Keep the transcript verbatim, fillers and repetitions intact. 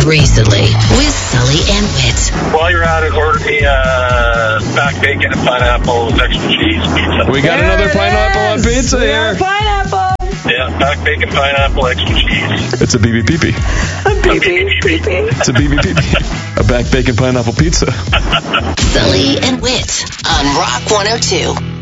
recently with Sully and Whit. While you're at it, order me uh, back bacon and pineapple with extra cheese pizza. We got There another it pineapple on is. pizza We here. got pineapple. Yeah, back bacon, pineapple, extra cheese. It's a B B P P. A B B P P. It's a B B P P. A back bacon pineapple pizza. Sully and Whit on Rock one oh two.